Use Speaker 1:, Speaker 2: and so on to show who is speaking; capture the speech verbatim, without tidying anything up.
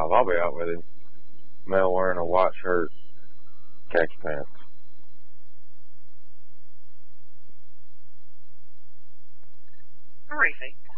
Speaker 1: five. I'll be out with him. Male wearing a white shirt, khaki pants.
Speaker 2: Racing.